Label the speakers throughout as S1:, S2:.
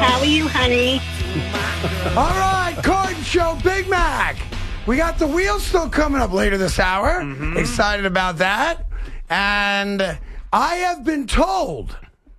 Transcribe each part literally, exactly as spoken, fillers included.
S1: How are you, honey?
S2: All right, Carton Show, Big Mac. We got the wheel still coming up later this hour. Mm-hmm. Excited about that. And I have been told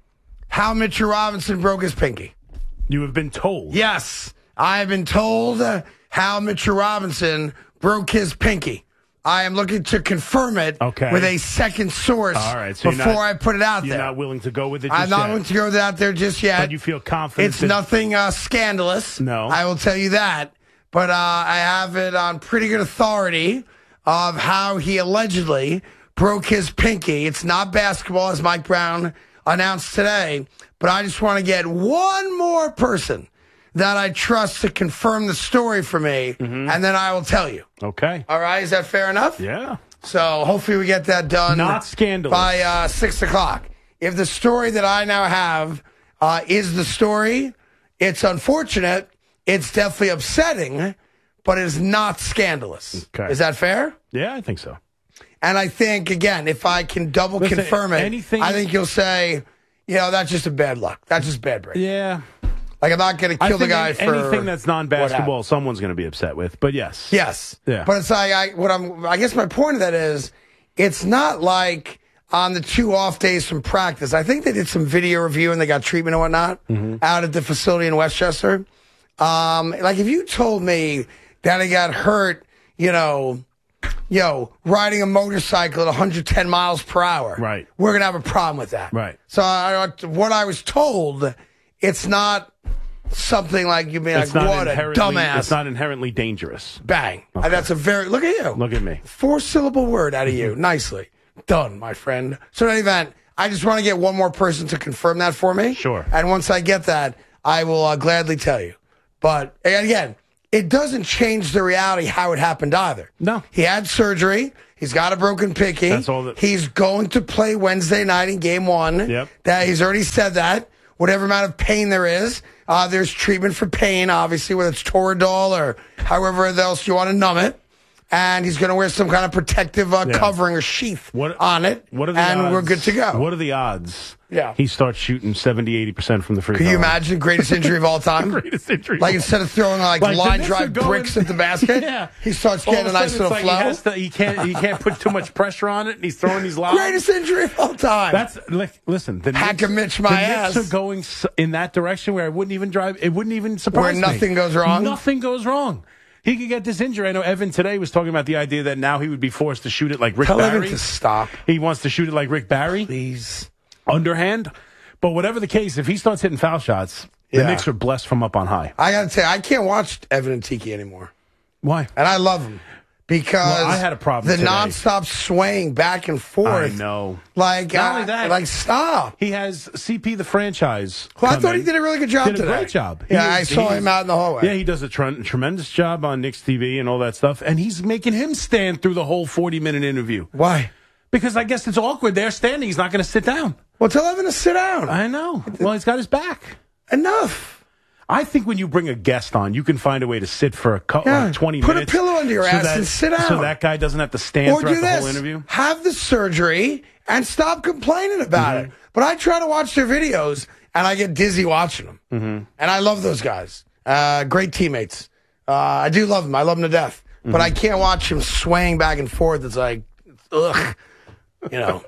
S2: how Mitchell Robinson broke his pinky.
S3: You have been told?
S2: Yes. I have been told uh, how Mitchell Robinson broke his pinky. I am looking to confirm it
S3: okay.
S2: with a second source
S3: All right, so
S2: before
S3: not,
S2: I put it out
S3: you're
S2: there.
S3: You're not willing to go with it just
S2: I'm not
S3: yet.
S2: willing to go with it out there just yet.
S3: But you feel confident?
S2: It's
S3: that...
S2: nothing uh, scandalous.
S3: No.
S2: I will tell you that. But uh, I have it on pretty good authority of how he allegedly broke his pinky. It's not basketball, as Mike Brown announced today. But I just want to get one more person that I trust to confirm the story for me, mm-hmm. and then I will tell you.
S3: Okay.
S2: All right, is that fair enough?
S3: Yeah.
S2: So hopefully we get that done.
S3: Not scandalous.
S2: By uh, six o'clock. If the story that I now have uh, is the story, it's unfortunate. It's definitely upsetting, but it is not scandalous.
S3: Okay.
S2: Is that fair?
S3: Yeah, I think so.
S2: And I think, again, if I can double
S3: Listen,
S2: confirm it,
S3: anything...
S2: I think you'll say, you know, that's just a bad luck. That's just bad break.
S3: Yeah.
S2: Like, I'm not going to kill the guy for
S3: anything that's non-basketball, someone's going to be upset with. But yes,
S2: yes,
S3: yeah.
S2: But it's like I, what I'm. I guess my point of that is, it's not like on the two off days from practice. I think they did some video review and they got treatment and whatnot mm-hmm. out at the facility in Westchester. Um, like if you told me that I got hurt, you know, yo, riding a motorcycle at one hundred ten miles per hour,
S3: right?
S2: We're gonna have a problem with that,
S3: right?
S2: So I, what I was told, it's not. Something like you'd be like, what a dumbass.
S3: It's not inherently dangerous.
S2: Bang.
S3: Okay.
S2: That's a very, look at you.
S3: Look at me.
S2: Four syllable word out of you. Nicely done, my friend. So in any event, I just want to get one more person to confirm that for me.
S3: Sure.
S2: And once I get that, I will uh, gladly tell you. But again, it doesn't change the reality how it happened either.
S3: No.
S2: He had surgery. He's got a broken pinky.
S3: That's all that-
S2: He's going to play Wednesday night in game one.
S3: Yep.
S2: That he's already said that. Whatever amount of pain there is, uh, there's treatment for pain, obviously, whether it's Toradol or however else you want to numb it. And he's going to wear some kind of protective uh,
S3: yeah.
S2: covering or sheath
S3: what,
S2: on it.
S3: What are the
S2: and
S3: odds?
S2: We're good to go.
S3: What are the odds?
S2: Yeah.
S3: He starts shooting seventy, eighty percent from the free throw.
S2: Can you imagine greatest injury of all time?
S3: greatest injury.
S2: Like instead of throwing like,
S3: like
S2: line drive
S3: going,
S2: bricks at the basket,
S3: yeah.
S2: he starts getting a nice little
S3: like
S2: flow.
S3: He, has to, he can't. He can't put too much pressure on it. And he's throwing these lobs.
S2: Greatest injury of all time.
S3: That's like listen. The
S2: Hack
S3: Knicks,
S2: a Mitch my
S3: the
S2: ass.
S3: Knicks are going in that direction where it wouldn't even drive. It wouldn't even surprise
S2: where
S3: me.
S2: nothing goes wrong.
S3: Nothing goes wrong. He could get this injury. I know Evan today was talking about the idea that now he would be forced to shoot it like Rick
S2: Tell
S3: Barry.
S2: Evan to stop.
S3: He wants to shoot it like Rick Barry.
S2: Please.
S3: Underhand. But whatever the case, if he starts hitting foul shots, the
S2: yeah.
S3: Knicks are blessed from up on high.
S2: I got to tell you, I can't watch Evan and Tiki anymore.
S3: Why?
S2: And I love him. Because
S3: well, I had a problem
S2: the
S3: today.
S2: nonstop swaying back and forth.
S3: I know.
S2: Like,
S3: Not
S2: uh,
S3: only that,
S2: like stop.
S3: He has C P the franchise.
S2: Well, I thought he did a really good job
S3: did
S2: today.
S3: a great job.
S2: Yeah,
S3: He
S2: I
S3: is,
S2: saw
S3: he
S2: him
S3: is,
S2: out in the hallway.
S3: Yeah, he does a tre- tremendous job on Knicks T V and all that stuff. And he's making him stand through the whole forty-minute interview.
S2: Why?
S3: Because I guess it's awkward. They're standing. He's not going to sit down.
S2: Well, tell Evan to sit down.
S3: I know. Well, he's got his back.
S2: Enough.
S3: I think when you bring a guest on, you can find a way to sit for a co-
S2: yeah.
S3: uh, twenty
S2: Put
S3: minutes.
S2: Put a pillow under your
S3: so
S2: ass
S3: that,
S2: and sit down.
S3: So that guy doesn't have to stand
S2: or
S3: throughout
S2: do
S3: the
S2: this.
S3: whole interview.
S2: Have the surgery and stop complaining about mm-hmm. it. But I try to watch their videos, and I get dizzy watching them. Mm-hmm. And I love those guys. Uh, great teammates. Uh, I do love them. I love them to death. Mm-hmm. But I can't watch them swaying back and forth. It's like, ugh. You know.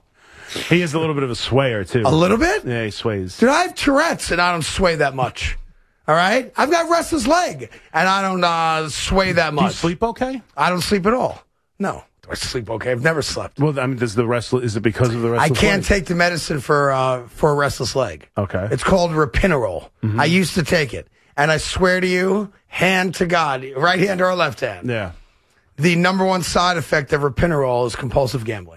S3: He is a little bit of a swayer, too.
S2: A little bit?
S3: Yeah, he sways.
S2: Dude, I have Tourette's, and I don't sway that much. All right? I've got restless leg, and I don't uh, sway that much.
S3: Do you sleep okay?
S2: I don't sleep at all. No. Do I sleep okay? I've never slept.
S3: Well, I mean, does the restless, is it because of the restless
S2: I can't
S3: leg?
S2: take the medicine for uh, for a restless leg.
S3: Okay.
S2: It's called Rapinarole. Mm-hmm. I used to take it. And I swear to you, hand to God, right hand or left hand,
S3: yeah.
S2: the number one side effect of Rapinarole is compulsive gambling.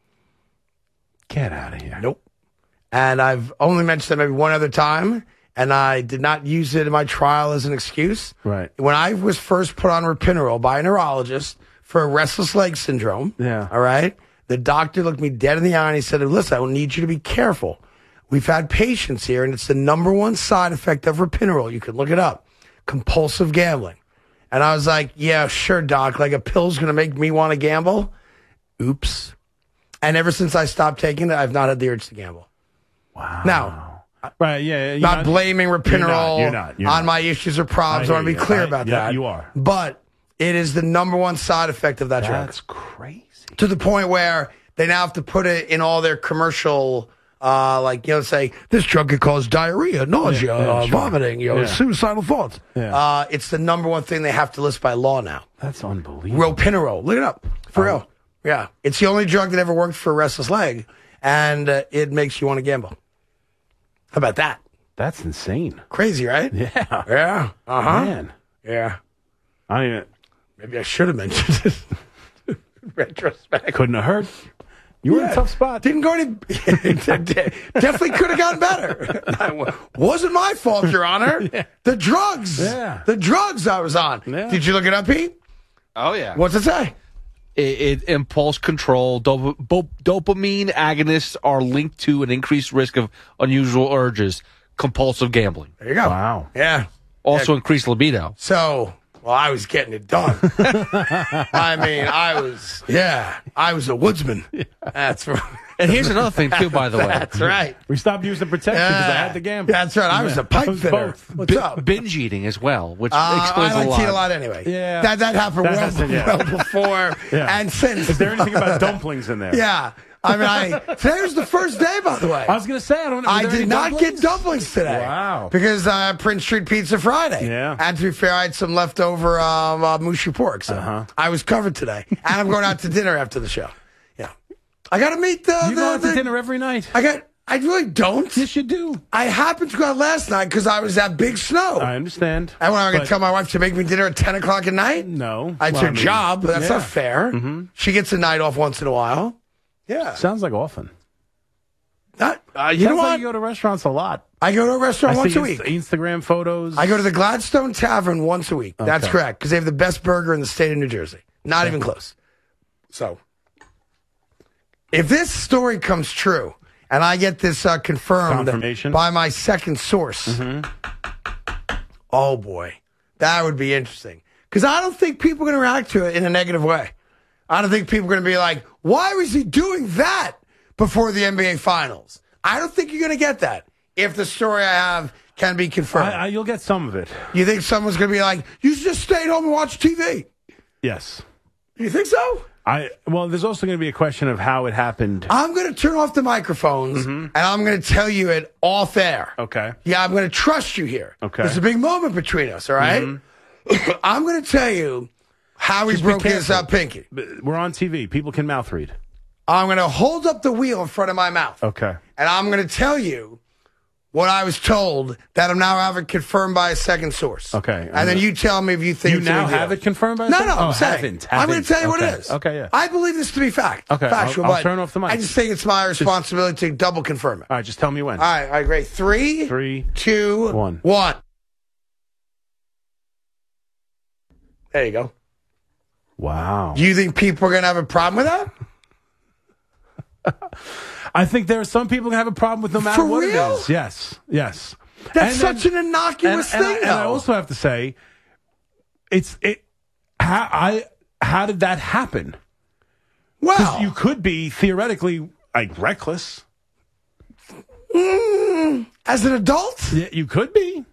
S3: Get out of here.
S2: Nope. And I've only mentioned that maybe one other time, and I did not use it in my trial as an excuse.
S3: Right.
S2: When I was first put on Rapinarole by a neurologist for a restless leg syndrome,
S3: yeah.
S2: all right, the doctor looked me dead in the eye and he said, listen, I will need you to be careful. We've had patients here, and it's the number one side effect of Rapinarole. You can look it up. Compulsive gambling. And I was like, yeah, sure, doc. Like a pill's going to make me want to gamble? Oops. And ever since I stopped taking it, I've not had the urge to gamble.
S3: Wow.
S2: Now,
S3: Right, yeah. You're
S2: not,
S3: not
S2: blaming Rapinol
S3: you're not, you're not.
S2: on my issues or problems. I, I want to be
S3: you.
S2: clear
S3: I,
S2: about
S3: yeah,
S2: that.
S3: You are.
S2: But it is the number one side effect of that drug.
S3: That's crazy.
S2: To the point where they now have to put it in all their commercial, uh, like, you know, say, this drug could cause diarrhea, nausea,
S3: yeah, yeah,
S2: uh,
S3: sure.
S2: vomiting, you know,
S3: Yeah.
S2: suicidal thoughts.
S3: Yeah.
S2: Uh, it's the number one thing they have to list by law now.
S3: That's unbelievable.
S2: Ropinirole. Look it up. For
S3: Oh.
S2: real. Yeah. It's the only drug that ever worked for a restless leg, and uh, it makes you want to gamble. How about that?
S3: That's insane.
S2: Crazy, right?
S3: Yeah.
S2: Yeah. Uh-huh.
S3: Man.
S2: Yeah.
S3: I don't even,
S2: Maybe I should have mentioned it. Retrospect.
S3: couldn't have hurt. You were in
S2: Yeah.
S3: a tough spot.
S2: Didn't go any. Definitely could have gotten better. Wasn't my fault, Your Honor.
S3: Yeah.
S2: The drugs.
S3: Yeah.
S2: The drugs I was on.
S3: Yeah.
S2: Did you look it up, Pete?
S1: Oh, yeah.
S2: What's it say?
S1: It, it, impulse control, dop- bo- dopamine agonists are linked to an increased risk of unusual urges, compulsive gambling.
S2: There you go.
S3: Wow.
S2: Yeah.
S1: Also increased libido.
S2: So, well, I was getting it done. I mean, I was, yeah, I was a woodsman. That's right.
S1: And here's another thing, too, by the way.
S2: That's right.
S3: We stopped using protection because I had to gamble.
S2: That's right. I was a pipe
S3: I was
S2: fitter.
S3: both.
S2: What's
S1: Bi-
S2: up?
S1: binge eating as well, which
S2: Uh,
S1: explains
S2: I like
S1: a
S2: to
S1: lot.
S2: eat a lot anyway.
S3: Yeah.
S2: That, that happened
S3: That
S2: well,
S3: hasn't yet.
S2: well before
S3: Yeah.
S2: and since.
S3: Is there anything about dumplings in there?
S2: Yeah. I mean, I today was the first day, by the way.
S3: I was going to say, I don't know.
S2: I
S3: were there
S2: did
S3: any
S2: not
S3: dumplings?
S2: get dumplings today.
S3: Wow.
S2: Because uh, Prince Street Pizza Friday.
S3: Yeah.
S2: And to be fair, I had some leftover um, uh, mushy pork. So
S3: Uh-huh.
S2: I was covered today. And I'm going out to dinner after the show. Yeah. I got to meet the.
S3: You
S2: the,
S3: go out to
S2: the-
S3: dinner every night?
S2: I got. I really don't.
S3: Yes, you do.
S2: I happened to go out last night because I was at Big Snow.
S3: I understand.
S2: and when I'm going
S3: But-
S2: to tell my wife to make me dinner at ten o'clock at night?
S3: No.
S2: It's
S3: Well,
S2: her
S3: I mean,
S2: job, but that's
S3: yeah.
S2: not fair.
S3: Mm-hmm.
S2: She gets a night off once in a while. Yeah.
S3: Sounds like often.
S2: Not, uh, you know
S3: Sounds
S2: what?
S3: like you go to restaurants a lot.
S2: I go to a restaurant
S3: I
S2: once
S3: see
S2: a week.
S3: Inst- Instagram photos.
S2: I go to the Gladstone Tavern once a week. That's
S3: Okay.
S2: correct, because they have the best burger in the state of New Jersey. Not even close. So, if this story comes true, and I get this uh, confirmed
S3: Confirmation.
S2: by my second source, oh boy, that would be interesting. Because I don't think people are going to react to it in a negative way. I don't think people are going to be like, why was he doing that before the N B A Finals? I don't think you're going to get that if the story I have can be confirmed.
S3: I, I, you'll get some of it.
S2: You think someone's going to be like, you should just stay at home and watch T V?
S3: Yes.
S2: You think so?
S3: I well, there's also going to be a question of how it happened.
S2: I'm going to turn off the microphones and I'm going to tell you it off air.
S3: Okay.
S2: Yeah, I'm going to trust you here.
S3: Okay.
S2: There's a big moment between us, all right? I'm going to tell you how he
S3: Just be
S2: broke his
S3: careful.
S2: uh, pinky.
S3: But we're on T V. People can mouth read.
S2: I'm going to hold up the wheel in front of my mouth.
S3: Okay.
S2: And I'm going to tell you what I was told that I'm now having confirmed by a second source.
S3: Okay.
S2: And then you tell me if you think
S3: You
S2: it's
S3: now
S2: a big deal.
S3: have it confirmed by a
S2: No,
S3: second-
S2: no, I'm
S3: Oh,
S2: saying.
S3: haven't,
S2: I'm going to
S3: haven't.
S2: tell you what
S3: Okay.
S2: it is.
S3: Okay, yeah.
S2: I believe this to be fact.
S3: Okay,
S2: Factual.
S3: I'll- I'll
S2: but
S3: turn off the mic.
S2: I just think it's my responsibility to double confirm it.
S3: All right, just tell me when.
S2: All right, I agree. Three,
S3: Three,
S2: two,
S3: one.
S2: one. There you go.
S3: Wow.
S2: Do you think people are going to have a problem with that?
S3: I think there are some people who have a problem with no matter
S2: For
S3: what
S2: real?
S3: it is. Yes. Yes.
S2: That's
S3: And then-
S2: such an innocuous
S3: and,
S2: thing,
S3: and I, and I
S2: though.
S3: also have to say, it's it. How I how did that happen?
S2: Well,
S3: Because you could be theoretically like reckless.
S2: mm, as an adult,
S3: Yeah, you could be.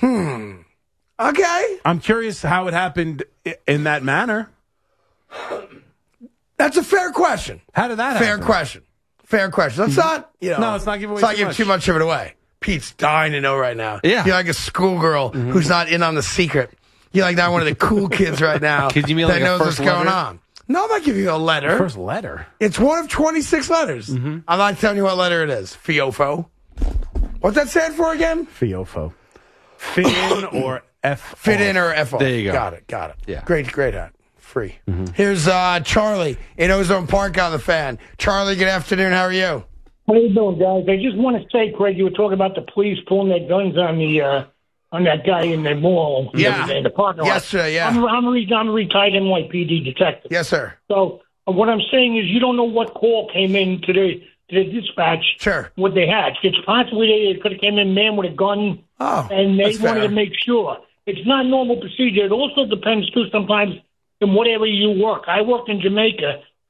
S2: okay,
S3: I'm curious how it happened i- in that manner.
S2: that's a fair question.
S3: How did that
S2: Fair
S3: happen?
S2: question. Fair question. Let's not, you know.
S3: No, let's not give away
S2: let's not
S3: too
S2: give
S3: much.
S2: too much of it away. Pete's dying to know right now.
S1: Yeah.
S2: You're like a schoolgirl
S3: Mm-hmm.
S2: who's not in on the secret. You're like not one of the cool kids right now
S1: Could you mean
S2: that
S1: like a
S2: knows what's
S1: first
S2: going
S1: letter?
S2: on. No, I'm not giving you a letter.
S3: First letter.
S2: It's one of twenty-six letters.
S3: Mm-hmm.
S2: I'm not telling you what letter it is. Fiofo. What's that stand for again?
S3: Fiofo. Fit in or F.
S2: Fit
S3: off.
S2: in or F off.
S1: There you go.
S2: Got it. Got it.
S1: Yeah.
S2: Great, great hat. Free.
S3: Mm-hmm.
S2: Here's uh, Charlie in Ozone Park on the fan. Charlie, good afternoon. How are you?
S4: How you doing, guys? I just want to say, Craig, you were talking about the police pulling their guns on the uh, on that guy in the mall, the
S2: Yeah.
S4: other day in the parking lot.
S2: Yesterday, yeah.
S4: I'm, I'm, a, re- I'm a retired N Y P D detective.
S2: Yes, sir.
S4: So uh, what I'm saying is, you don't know what call came in to the to the dispatch.
S2: Sure.
S4: What they had. It's possibly they could have came in man with a gun,
S2: Oh,
S4: and they
S2: that's
S4: wanted
S2: fair.
S4: to make sure. It's not normal procedure. It also depends too sometimes in what area you work. I worked in Jamaica,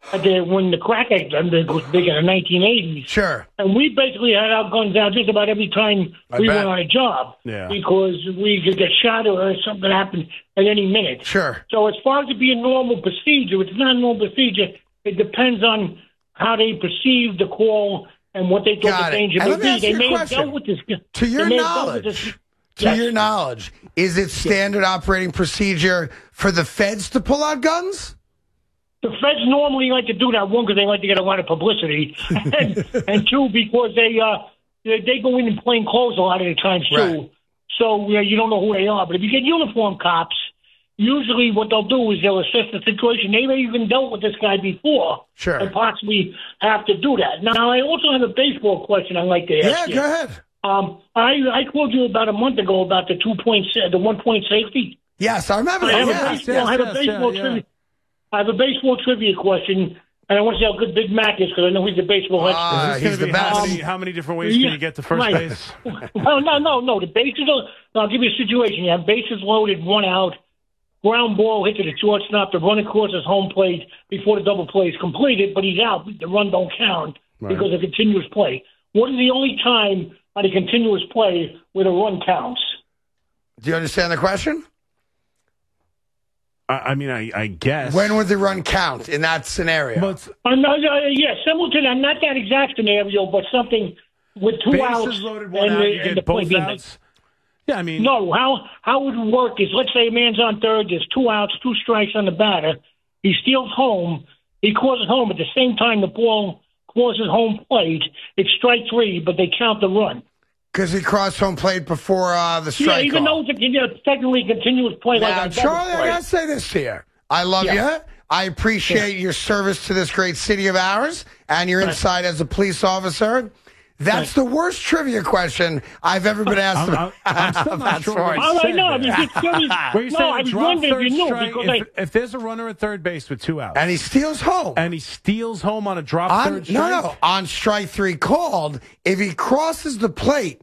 S4: at the, when the crack epidemic was big in the nineteen eighties.
S2: Sure.
S4: And we basically had our guns out just about every time
S2: I
S4: we
S2: bet.
S4: went on a job.
S3: Yeah.
S4: Because we could get shot or something happen at any minute.
S2: Sure.
S4: So as far as it being a normal procedure, it's not a normal procedure. It depends on how they perceive the call and what they thought
S2: Got
S4: the
S2: it.
S4: danger
S2: And
S4: may
S2: let me
S4: be.
S2: ask
S4: They
S2: you a
S4: may have
S2: question.
S4: dealt with this.
S2: To your
S4: they may have dealt with
S2: knowledge,
S4: this-
S2: to
S4: Yes.
S2: your knowledge, is it standard operating procedure for the feds to pull out guns?
S4: The feds normally like to do that, one, because they like to get a lot of publicity, and, and two, because they uh they, they go in in plain clothes a lot of the times too.
S2: Right.
S4: So uh, you don't know who they are. But if you get uniform cops, usually what they'll do is they'll assess the situation. They may even dealt with this guy before,
S2: Sure.
S4: and possibly have to do that. Now, I also have a baseball question I'd like to ask
S2: Yeah,
S4: you.
S2: go ahead.
S4: Um, I I called you about a month ago about the two point the one point safety.
S2: Yes, I remember
S4: I
S2: that.
S4: have,
S2: Yeah.
S4: a baseball, I have a
S3: yes,
S4: baseball
S3: yeah,
S4: trivia.
S3: yeah.
S4: I have a baseball trivia question, and I want to see how good Big Mac is because I know he's a baseball expert.
S2: Ah,
S3: Is this
S2: he's
S3: gonna
S2: the
S3: be how
S2: best.
S3: many, how many different ways
S4: Yeah,
S3: can you get to first
S4: right.
S3: base?
S4: no, no, no, no. The bases are. I'll give you a situation. You have bases loaded, one out, ground ball hit to the shortstop. The run across his home plate before the double play is completed, but he's out. The run don't count
S3: Right.
S4: because of continuous play. What is the only time on a continuous play where the run counts?
S2: Do you understand the question?
S3: I, I mean, I, I guess.
S2: When would the run count in that scenario?
S3: But
S4: Uh, no, no, yeah, similar to that. Not that exact scenario, but something with two outs
S3: bases loaded, one
S4: and,
S3: out,
S4: the,
S3: you
S4: and the
S3: get
S4: play
S3: both
S4: being
S3: outs. Yeah, I mean,
S4: No, how how it would work is, let's say a man's on third, there's two outs, two strikes on the batter. He steals home. He crosses home. At the same time, the ball crosses home plate. It's strike three, but they count the run.
S2: Because he crossed home plate before uh, the
S4: Yeah,
S2: strike
S4: even
S2: call.
S4: though it's a, you know, technically continuous play like
S2: Now,
S4: on double
S2: Charlie, I
S4: play.
S2: got to say this to you. I love
S4: Yeah.
S2: you. I appreciate your service to this great city of ours and your insight as a police officer. That's the worst trivia question I've ever been asked
S3: I'm, I'm, I'm still not
S2: about
S3: sure.
S2: sports.
S3: what
S4: All
S3: you
S4: right,
S3: said
S4: no, I
S3: there.
S4: mean, just curious.
S3: Where you
S4: no,
S3: saying
S4: I was
S3: drop
S4: wondering if
S3: third
S4: you knew
S3: strike,
S4: because
S3: if,
S4: I.
S3: if there's a runner at third base with two outs
S2: And he steals home.
S3: and he steals home on a drop
S2: On,
S3: third strike,
S2: no, no. On strike three called, if he crosses the plate